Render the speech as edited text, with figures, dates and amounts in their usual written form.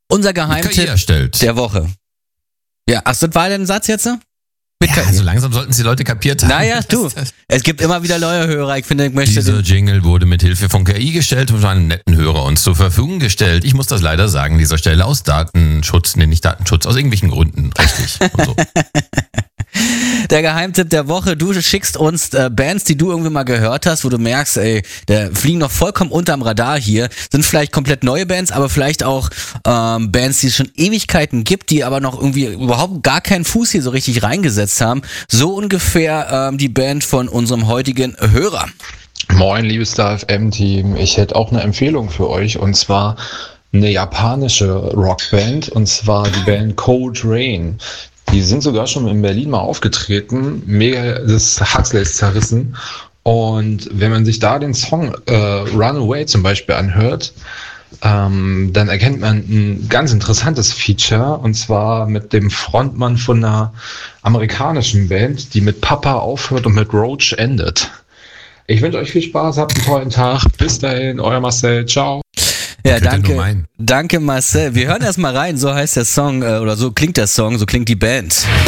Unser KI Geheimtipp erstellt. der Woche. Ja, ach, das war dein Satz jetzt? Mit Ja, KI. so langsam sollten es die Leute kapiert haben. Naja, du, es gibt immer wieder neue Hörer. Ich finde, ich möchte Dieser Jingle wurde mit Hilfe von KI gestellt und von einem netten Hörer uns zur Verfügung gestellt. Ich muss das leider sagen, an dieser Stelle aus Datenschutz, nicht Datenschutz, aus irgendwelchen Gründen rechtlich und so. der Geheimtipp der Woche. Du schickst uns Bands, die du irgendwie mal gehört hast, wo du merkst, ey, der fliegen noch vollkommen unterm Radar hier. Sind vielleicht komplett neue Bands, aber vielleicht auch Bands, die es schon Ewigkeiten gibt, die aber noch irgendwie überhaupt gar keinen Fuß hier so richtig reingesetzt haben. So ungefähr die Band von unserem heutigen Hörer. Moin, liebes StarFM-Team. Ich hätte auch eine Empfehlung für euch, und zwar eine japanische Rockband, und zwar die Band Cold Rain. Die sind sogar schon in Berlin mal aufgetreten. Mega das Huxleys zerrissen. Und wenn man sich da den Song Runaway zum Beispiel anhört, dann erkennt man ein ganz interessantes Feature, und zwar mit dem Frontmann von einer amerikanischen Band, die mit Papa aufhört und mit Roach endet. Ich wünsche euch viel Spaß, habt einen tollen Tag. Bis dahin, euer Marcel. Ciao. Ja, danke Marcel. Wir hören erst mal rein, so heißt der Song, oder so klingt der Song, so klingt die Band.